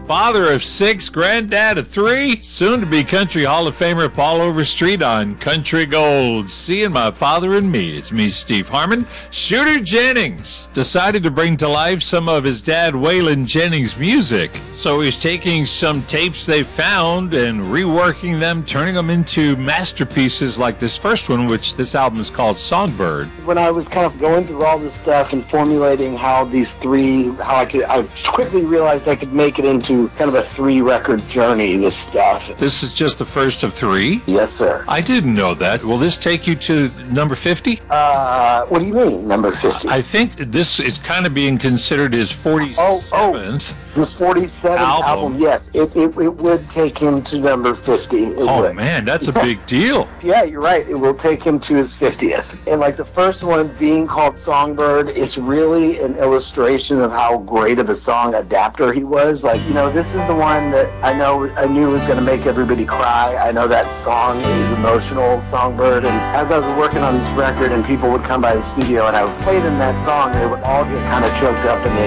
Father of 6, granddad of 3, soon-to-be Country Hall of Famer Paul Overstreet on Country Gold. Seeing my father and me. It's me, Steve Harmon. Shooter Jennings decided to bring to life some of his dad Waylon Jennings' music. So he's taking some tapes they found and reworking them, turning them into masterpieces like this first one, which this album is called Songbird. When I was kind of going through all this stuff and formulating how I quickly realized I could make it into kind of a 3-record journey, this stuff. This is just the first of 3? Yes, sir. I didn't know that. Will this take you to number 50? What do you mean, number 50? I think this is kind of being considered his 47th. His 47th album, yes. It would take him to number 50. It would. Man, that's a big deal. Yeah, you're right. It will take him to his 50th. And like the first one being called Songbird, it's really an illustration of how great of a song adapter he was. Like, this is the one that I knew was going to make everybody cry. I know that song is emotional, Songbird. And as I was working on this record and people would come by the studio and I would play them that song, they would all get kind of choked up and